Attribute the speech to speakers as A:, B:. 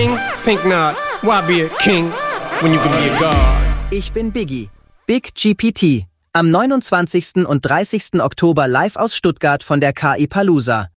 A: Think not. Why be a king when you can be a god?
B: Ich bin Biggie. Big GPT. Am 29. und 30. Oktober live aus Stuttgart von der KI Palooza.